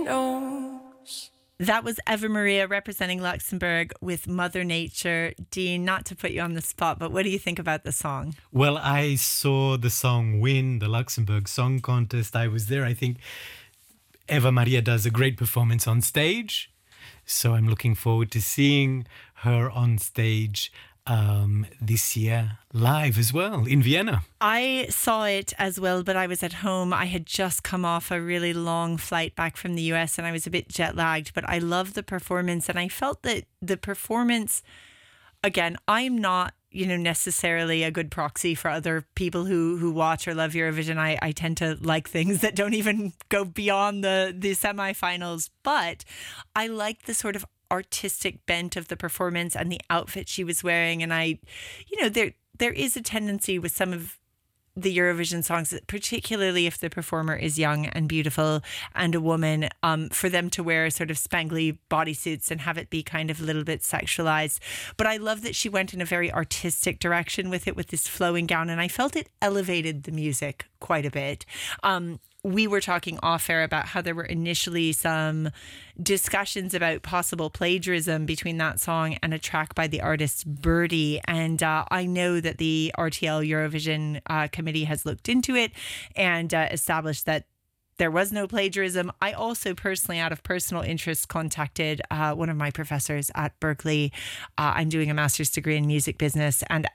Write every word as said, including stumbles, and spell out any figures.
knows. That was Eva Maria representing Luxembourg with Mother Nature. Dean, not to put you on the spot, but what do you think about the song? Well, I saw the song win the Luxembourg Song Contest. I was there. I think Eva Maria does a great performance on stage. So I'm looking forward to seeing her on stage um, this year live as well in Vienna. I saw it as well, but I was at home. I had just come off a really long flight back from the U S and I was a bit jet lagged, but I loved the performance and I felt that the performance, again, I'm not, you know, necessarily a good proxy for other people who, who watch or love Eurovision. I, I tend to like things that don't even go beyond the, the semifinals, but I liked the sort of artistic bent of the performance and the outfit she was wearing. And I, you know, there there is a tendency with some of the Eurovision songs, particularly if the performer is young and beautiful and a woman, um, for them to wear sort of spangly bodysuits and have it be kind of a little bit sexualized. But I love that she went in a very artistic direction with it, with this flowing gown, and I felt it elevated the music quite a bit. Um, we were talking off air about how there were initially some discussions about possible plagiarism between that song and a track by the artist Birdie. And uh, I know that the R T L Eurovision uh, committee has looked into it and uh, established that there was no plagiarism. I also personally, out of personal interest, contacted uh, one of my professors at Berkeley. Uh, I'm doing a master's degree in music business and